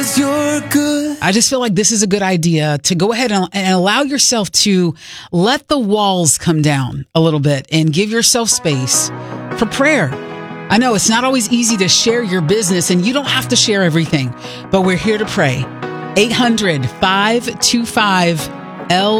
'cause you're good. I just feel like this is a good idea to go ahead and allow yourself to let the walls come down a little bit and give yourself space for prayer. I know it's not always easy to share your business, and you don't have to share everything, but we're here to pray. 800-525-L